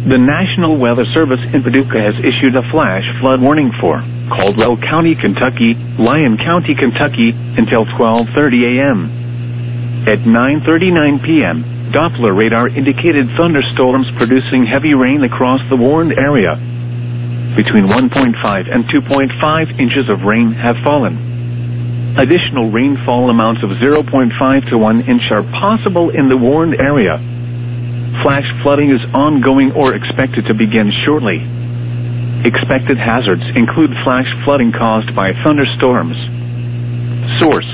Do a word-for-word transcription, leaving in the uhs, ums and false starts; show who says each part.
Speaker 1: The National Weather Service in Paducah has issued a flash flood warning for Caldwell County, Kentucky, Lyon County, Kentucky, until twelve thirty a m At nine thirty-nine p m, Doppler radar indicated thunderstorms producing heavy rain across the warned area. Between one point five and two point five inches of rain have fallen. Additional rainfall amounts of zero point five to one inch are possible in the warned area. Flash flooding is ongoing or expected to begin shortly. Expected hazards include flash flooding caused by thunderstorms. Source: